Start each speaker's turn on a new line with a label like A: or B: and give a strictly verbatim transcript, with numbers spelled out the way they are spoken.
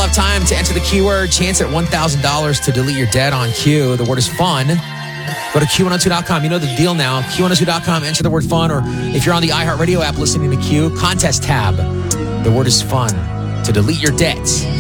A: have time to enter the keyword. Chance at one thousand dollars to delete your debt on Q. The word is fun. Go to Q one oh two dot com. You know the deal now. Q one oh two dot com. Enter the word fun. Or if you're on the iHeartRadio app listening to Q, contest tab. The word is fun to delete your debt.